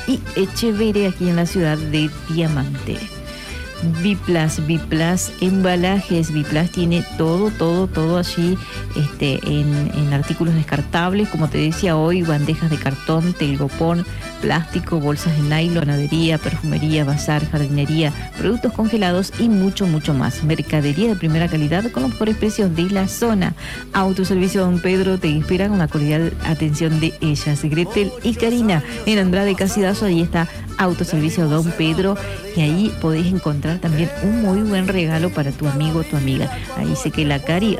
y Echeverre, aquí en la ciudad de Diamante. Biplas, embalajes. Biplas tiene todo allí en artículos descartables, como te decía hoy, bandejas de cartón, telgopón, plástico, bolsas de nylon, panadería, perfumería, bazar, jardinería, productos congelados y mucho más. Mercadería de primera calidad con los mejores precios de la zona. Autoservicio Don Pedro te inspira con la cordial atención de ellas, Gretel y Karina. En Andrade Casidazo, ahí está Autoservicio Don Pedro, y ahí podéis encontrar también un muy buen regalo para tu amigo o tu amiga. Ahí sé que la Cari